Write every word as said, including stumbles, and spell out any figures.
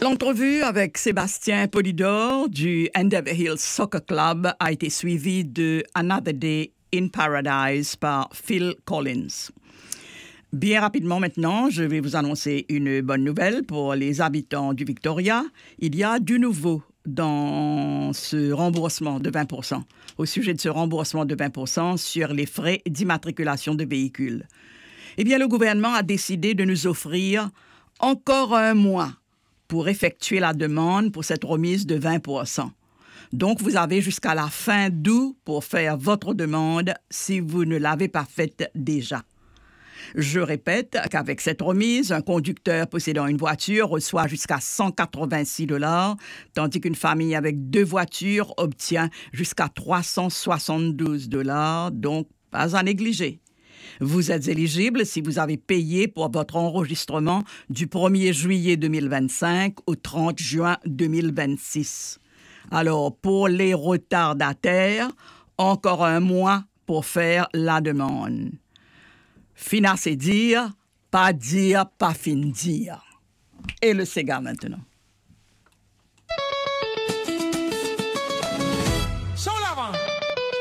L'entrevue avec Sébastien Polidor du Endeavour Hills Soccer Club a été suivie de Another Day in Paradise par Phil Collins. Bien rapidement maintenant, je vais vous annoncer une bonne nouvelle pour les habitants du Victoria. Il y a du nouveau dans ce remboursement de vingt pour cent, au sujet de ce remboursement de vingt pour cent sur les frais d'immatriculation de véhicules. Eh bien, le gouvernement a décidé de nous offrir encore un mois pour effectuer la demande pour cette remise de vingt pour cent. Donc, vous avez jusqu'à la fin d'août pour faire votre demande si vous ne l'avez pas faite déjà. Je répète qu'avec cette remise, un conducteur possédant une voiture reçoit jusqu'à cent quatre-vingt-six dollars, tandis qu'une famille avec deux voitures obtient jusqu'à trois cent soixante-douze dollars, donc pas à négliger. Vous êtes éligible si vous avez payé pour votre enregistrement du premier juillet deux mille vingt-cinq au trente juin deux mille vingt-six. Alors, pour les retardataires, encore un mois pour faire la demande. Fina c'est dire, pas dire, pas fin dire. Et le Sega maintenant.